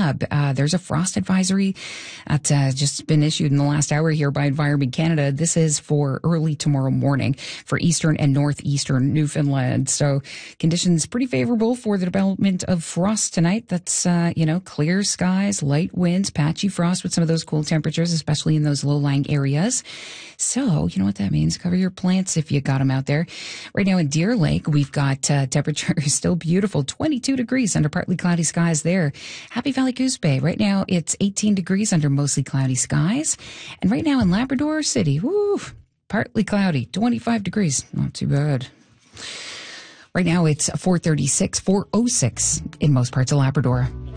There's a frost advisory that's just been issued in the last hour here by Environment Canada. This is for early tomorrow morning for eastern and northeastern Newfoundland. So conditions pretty favorable for the development of frost tonight. That's, clear skies, light winds, patchy frost with some of those cool temperatures, especially in those low-lying areas. So, you know what that means. Cover your plants if you got them out there. Right now in Deer Lake, we've got temperatures still beautiful, 22 degrees under partly cloudy skies there. Happy Valley Goose Bay, right now it's 18 degrees under mostly cloudy skies. And right now in Labrador City, partly cloudy, 25 degrees. Not too bad. Right now it's 4:36 in most parts of Labrador.